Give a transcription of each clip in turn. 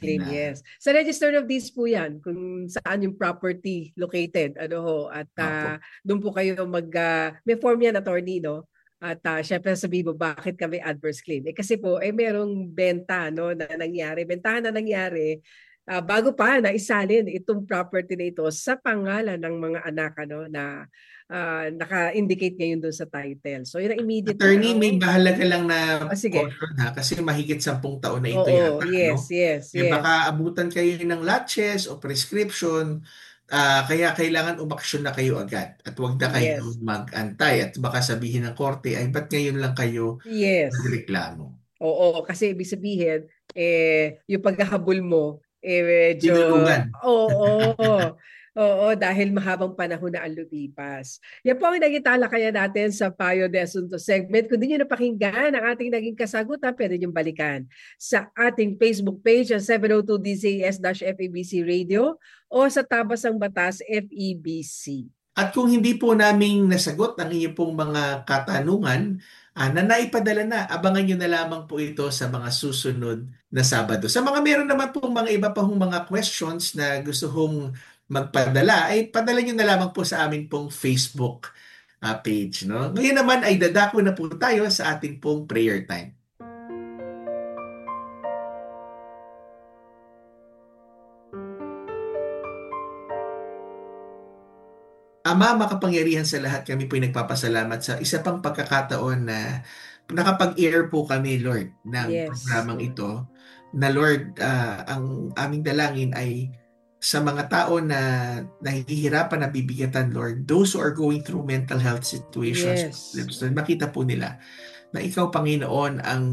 claim, yes. Sa Register of Deeds po yan, kung saan yung property located. At doon po kayo may form yan, attorney, no? At syempre sabihin mo, bakit kami adverse claim? Kasi po, merong bentahan na nangyari, bago pa na isalin itong property na ito sa pangalan ng mga anak na naka-indicate ngayon doon sa title. So, yun ang immediate. Attorney, may bahalaga lang na sige. caution kasi mahigit 10 taon na ito Oo, yata. yes. Baka abutan kayo ng latches o prescription, kaya kailangan umaksyon na kayo agad at huwag na kayo mag-antay at baka sabihin ng korte, ay ba't ngayon lang kayo magreklamo? Oo, kasi ibig sabihin, yung paghahabol mo, medyo... Dinulungan. Oo, dahil mahabang panahon na ang lumipas. Yan po ang naging talakayan natin sa Payo de Asunto segment. Kung di nyo napakinggan ang ating naging kasagutan, pwede nyo balikan sa ating Facebook page, ang 702 DZS-FEBC Radio o sa Tabas ng Batas FEBC. At kung hindi po namin nasagot ang inyong pong mga katanungan na naipadala na, abangan nyo na lamang po ito sa mga susunod na Sabado. Sa mga meron naman pong mga iba pang mga questions na gusto hong magpadala, ay padala nyo na lamang po sa amin pong Facebook page. No? Ngayon naman ay dadako na po tayo sa ating pong prayer time. Ama, makapangyarihan sa lahat, kami po nagpapasalamat sa isa pang pagkakataon na nakapag-air po kami, Lord, ng programang ito. Na Lord, ang aming dalangin ay sa mga tao na nahihirapan na bibigatan, Lord, those who are going through mental health situations, Lord, makita po nila na ikaw, Panginoon, ang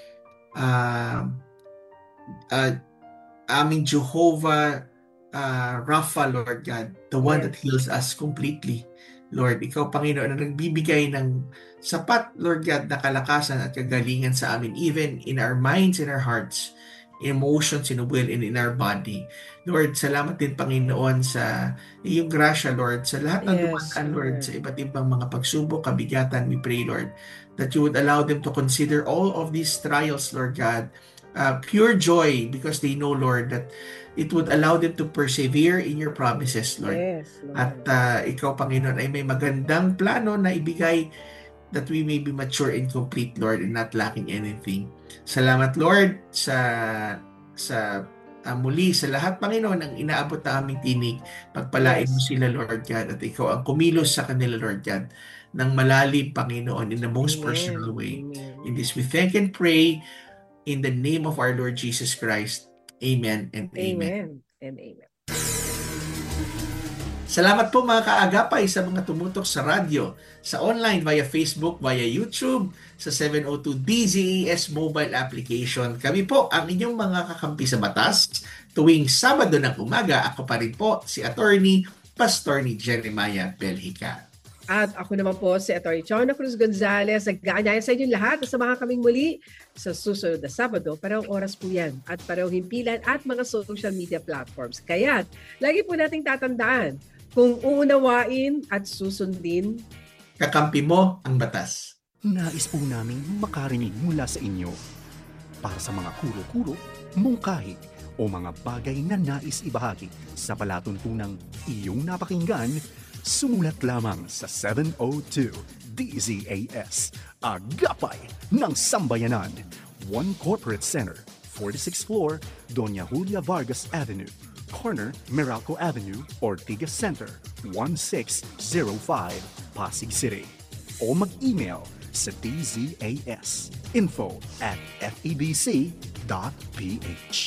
aming Jehovah Rapha, Lord God, the one that heals us completely. Lord, ikaw, Panginoon, ang nagbibigay ng sapat, Lord God, na kalakasan at kagalingan sa amin, even in our minds and our hearts, emotions, in the will, and in our body. Lord, salamat din, Panginoon, sa iyong grasya, Lord, sa lahat ng dumaan, Lord, sa iba't ibang mga pagsubok, kabigatan. We pray, Lord, that you would allow them to consider all of these trials, Lord God, pure joy, because they know, Lord, that it would allow them to persevere in your promises, Lord. Lord. At ikaw, Panginoon, ay may magandang plano na ibigay that we may be mature and complete, Lord, and not lacking anything. Salamat, Lord, sa muli sa lahat, Panginoon, ang inaabot na aming tinig. Pagpalain mo sila, Lord God, at ikaw ang kumilos sa kanila, Lord God, ng malalim, Panginoon, in the most personal way. In this we thank and pray in the name of our Lord Jesus Christ. Amen and amen. And amen. Salamat po mga kaagapay sa mga tumutok sa radyo, sa online, via Facebook, via YouTube, sa 702 DZAS mobile application. Kami po ang inyong mga kakampi sa batas. Tuwing Sabado ng umaga, ako pa rin po si Attorney Pastor ni Jeremiah Belhica. At ako naman po si Atty. Chona Cruz Gonzalez. Nag-aanyayan sa inyo lahat at samahan kaming muli sa susunod na Sabado. Parehong oras po yan at parehong himpilan at mga social media platforms. Kaya lagi po nating tatandaan, kung uunawain at susundin, kakampi mo ang batas. Nais po namin makarinig mula sa inyo para sa mga kuro-kuro, mungkahi o mga bagay na nais ibahagi sa palatuntunang iyong napakinggan. Sumulat lamang sa 702 DZAS, Agapay ng Sambayanan, 1 Corporate Center, 46th floor, Doña Julia Vargas Avenue, corner Meralco Avenue, Ortigas Center, 1605, Pasig City. O mag-email sa dzas info@febc.ph.